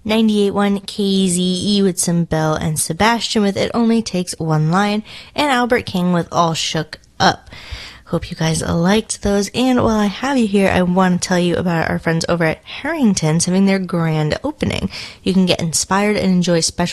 98.1 KZE with some Belle and Sebastian with It Only Takes One Line, and Albert King with All Shook Up. Hope you guys liked those. And while I have you here, I want to tell you about our friends over at Harrington's having their grand opening. You can get inspired and enjoy special